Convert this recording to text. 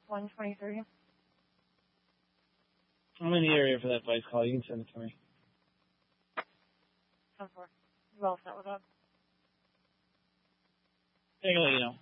123. I'm in the area for that vice call. You can send it to me. 10-4. You all set with that? I can let you know.